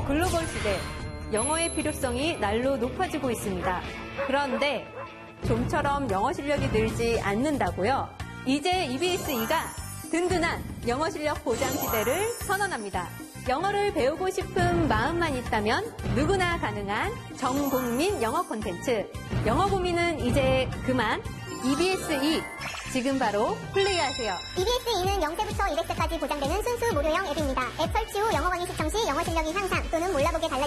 글로벌 시대, 영어의 필요성이 날로 높아지고 있습니다. 그런데 좀처럼 영어 실력이 늘지 않는다고요? 이제 EBS-E가 든든한 영어 실력 보장 시대를 선언합니다. 영어를 배우고 싶은 마음만 있다면 누구나 가능한 전국민 영어 콘텐츠. 영어 고민은 이제 그만. EBS-E 지금 바로 플레이하세요. EBS-E는 0세부터 200세까지 보장되는 순수 무료형 앱입니다. 앱 설치 후 영어 강의 시청 시 영어 실력이 향상 또는 몰라보게 달라